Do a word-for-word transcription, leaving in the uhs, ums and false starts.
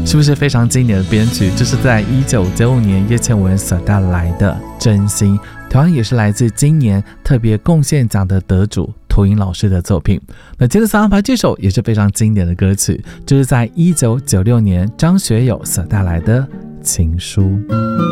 是不是非常经典的编曲？这是在一九九五年叶倩文所带来的《真心》，同样也是来自今年特别贡献奖的得主涂英老师的作品。那接着所安排这首也是非常经典的歌曲，就是在一九九六年张学友所带来的《情书》。